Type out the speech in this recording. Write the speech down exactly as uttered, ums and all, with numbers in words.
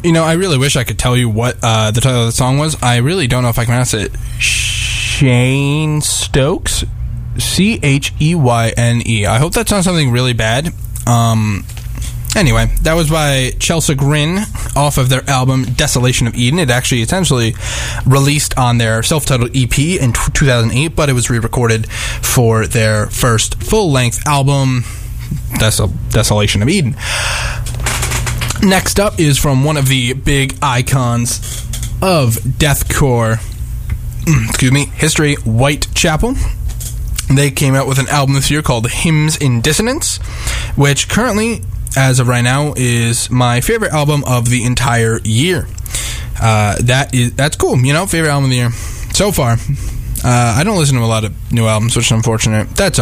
You know, I really wish I could tell you what uh, the title of the song was. I really don't know if I can pronounce it. Shane Stokes? C H E Y N E. I hope that's not something really bad. Um, anyway, that was by Chelsea Grin off of their album Desolation of Eden. It actually essentially released on their self-titled E P in two thousand eight, but it was re-recorded for their first full-length album, Desol- Desolation of Eden. Next up is from one of the big icons of deathcore, excuse me, history, Whitechapel. They came out with an album this year called Hymns in Dissonance, which currently, as of right now, is my favorite album of the entire year. Uh, that is that's cool, you know, favorite album of the year so far. Uh, I don't listen to a lot of new albums, which is unfortunate. That's